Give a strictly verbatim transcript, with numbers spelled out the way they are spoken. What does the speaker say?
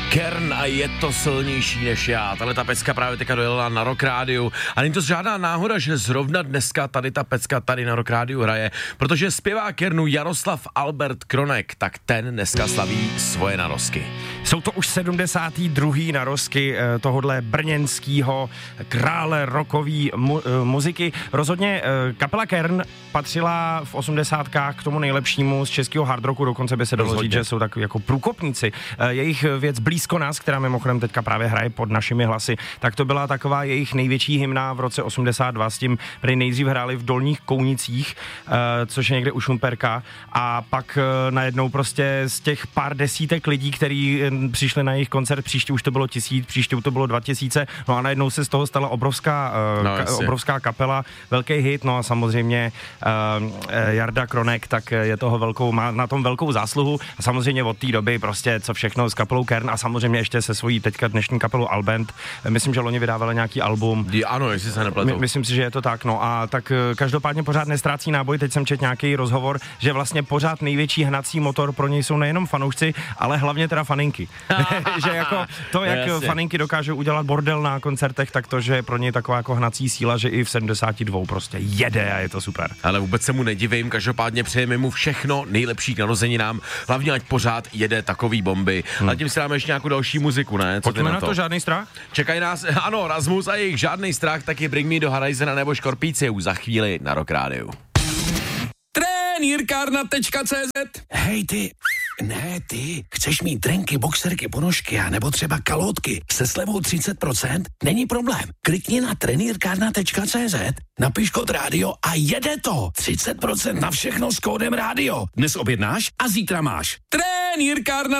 Kern a je to silnější než já. Tahle ta pecka právě teďka dojela na Rock Rádiu. A není to žádná náhoda, že zrovna dneska tady ta pecka tady na Rock Rádiu hraje, protože zpěvák Kernu Jaroslav Albert Kronek, tak ten dneska slaví svoje narozky. Jsou to už sedmdesátý druhý narozky eh, tohodle brněnskýho krále rockové mu, eh, muziky. Rozhodně eh, kapela Kern patřila v osmdesátkách k tomu nejlepšímu z českého hard rocku, dokonce by se dalo říct, že jsou takový jako průkopníci. Eh, jejich věc Blízko nás, která mimochodem teďka právě hraje pod našimi hlasy, tak to byla taková jejich největší hymna v roce osmdesát dva, s tím, který nejdřív hráli v Dolních Kounicích, eh, což je někde u Šumperka, a pak eh, najednou prostě z těch pár desítek lidí, který eh, přišli na jejich koncert, příště už to bylo tisíc, příště už to bylo dva tisíce, no a najednou se z toho stala obrovská, eh, no, ka, obrovská kapela, velký hit, no a samozřejmě eh, Jarda Kronek, tak je toho velkou, má na tom velkou zásluhu a samozřejmě od té doby prostě co všechno s kapelou Kern a samozřejmě ještě se svojí teďka dnešní kapelou Albent. Myslím, že loni vydávali nějaký album. Ano, jestli se nepletu. My, myslím si, že je to tak, no a tak každopádně pořád nestrácí náboj. Teď jsem četl nějaký rozhovor, že vlastně pořád největší hnací motor pro něj jsou nejenom fanoušci, ale hlavně teda faninky. Že jako to, jak Jasně. faninky dokážou udělat bordel na koncertech, tak to, že je pro něj taková jako hnací síla, že i v sedmdesáti dvou prostě jede a je to super. Ale vůbec se mu nedivím, každopádně přejeme mu všechno nejlepší k narozeninám, hlavně ať pořád jede takový bomby. Hmm. A tím si dáme ještě nějakou další muziku, ne? Co Pojďme na na to? to, žádný strach? Čekají nás, ano, Rasmus a jejich žádný strach, taky Bring Me do Horizona nebo Škorpíci už za chvíli na Rock Rádiu. Trenýrkárna tečka cé zet. Hej ty, ne ty, chceš mít trenky, boxerky, ponožky a nebo třeba kalhotky se slevou třicet procent? Není problém. Klikni na trenýrkárna tečka cé zet, napiš kód rádio a jede to. třicet procent na všechno s kódem rádio. Dnes objednáš a zítra máš. Trenýrkárna